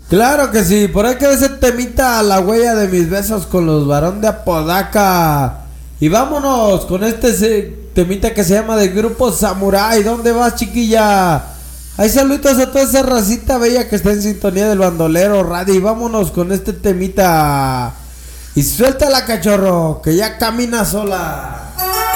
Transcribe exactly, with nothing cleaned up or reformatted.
Claro que sí, por ahí que ese temita a la huella de mis besos con los varón de Apodaca. Y vámonos con este se- temita que se llama del grupo Samurai. ¿Dónde vas, chiquilla? Hay saludos a toda esa racita bella que está en sintonía del bandolero radio. Y vámonos con este temita. Y suéltala, cachorro, que ya camina sola.